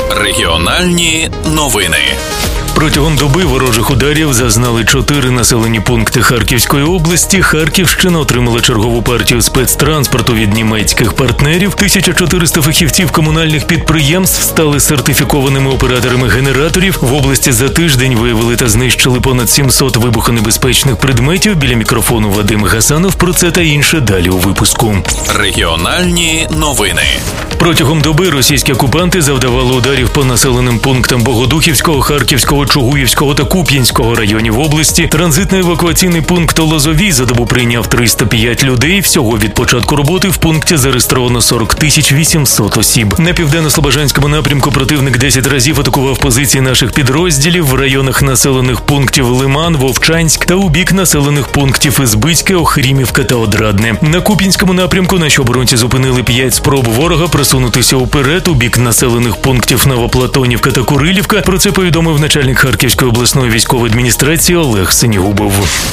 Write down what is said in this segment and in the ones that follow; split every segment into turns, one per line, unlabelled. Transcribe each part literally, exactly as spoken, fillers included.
Регіональні новини.
Протягом доби ворожих ударів зазнали чотири населені пункти Харківської області. Харківщина отримала чергову партію спецтранспорту від німецьких партнерів. тисяча чотириста фахівців комунальних підприємств стали сертифікованими операторами генераторів. В області за тиждень виявили та знищили понад сімсот вибухонебезпечних предметів. Біля мікрофону Вадим Гасанов. Про це та інше далі у випуску.
Регіональні новини.
Протягом доби російські окупанти завдавали ударів по населеним пунктам Богодухівського, Харківського, Чугуївського та Куп'янського районів області. Транзитно-евакуаційний пункт Лозовій за добу прийняв триста п'ять людей. Всього від початку роботи в пункті зареєстровано сорок тисяч вісімсот осіб. На південно-слобожанському напрямку противник десять разів атакував позиції наших підрозділів в районах населених пунктів Лиман, Вовчанськ та у бік населених пунктів Ізбицьке, Охрімівка та Одрадне. На Куп'янському напрямку наші оборонці зупинили п'ять спроб ворога просунутися уперед у бік населених пунктів Новоплатонівка та Курилівка. Про це повідомив начальник Харківської обласної військової адміністрації Олег Синігубов.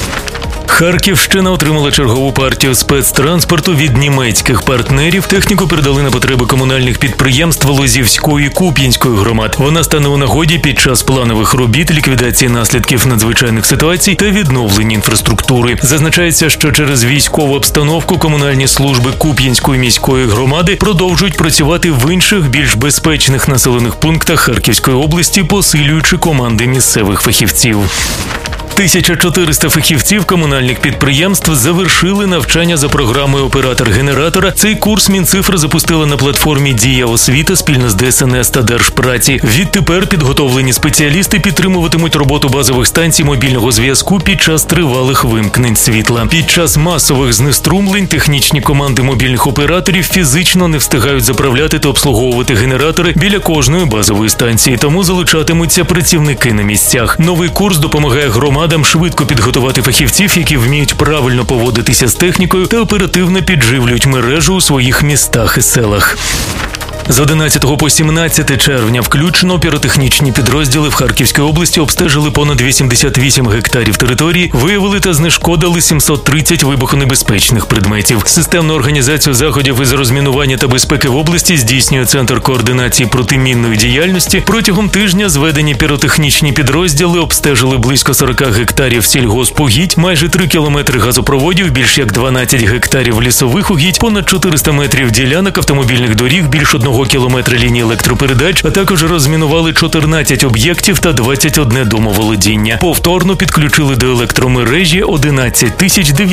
Харківщина отримала чергову партію спецтранспорту від німецьких партнерів. Техніку передали на потреби комунальних підприємств Лозівської і Куп'янської громад. Вона стане у нагоді під час планових робіт, ліквідації наслідків надзвичайних ситуацій та відновлення інфраструктури. Зазначається, що через військову обстановку комунальні служби Куп'янської міської громади продовжують працювати в інших, більш безпечних населених пунктах Харківської області, посилюючи команди місцевих фахівців. тисяча чотириста фахівців комунальних підприємств завершили навчання за програмою «Оператор-генератора». Цей курс Мінцифра запустила на платформі «Дія освіта» спільно з Де Ес Ен Ес та Держпраці. Відтепер підготовлені спеціалісти підтримуватимуть роботу базових станцій мобільного зв'язку під час тривалих вимкнень світла. Під час масових знеструмлень технічні команди мобільних операторів фізично не встигають заправляти та обслуговувати генератори біля кожної базової станції, тому залучатимуться працівники на місцях. Новий курс допомагає громадам швидко підготувати фахівців, які вміють правильно поводитися з технікою та оперативно підживлюють мережу у своїх містах і селах. З одинадцятого по сімнадцяте червня включно піротехнічні підрозділи в Харківській області обстежили понад вісімдесят вісім гектарів території, виявили та знешкодили сімсот тридцять вибухонебезпечних предметів. Системну організацію заходів із розмінування та безпеки в області здійснює Центр координації протимінної діяльності. Протягом тижня зведені піротехнічні підрозділи обстежили близько сорок гектарів сільгоспугідь, майже три кілометри газопроводів, більш як дванадцять гектарів лісових угідь, понад чотириста метрів ділянок автомобільних доріг, більш одного кілометра лінії електропередач, а також розмінували чотирнадцять об'єктів та двадцять одне домоволодіння. Повторно підключили до електромережі одинадцять тисяч дев'ятсот